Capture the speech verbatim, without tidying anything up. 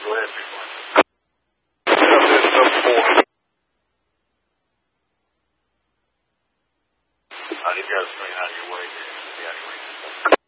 Go ahead, people. Get up there, sub four. Uh, these guys are coming out of your way here. Yeah, anyway.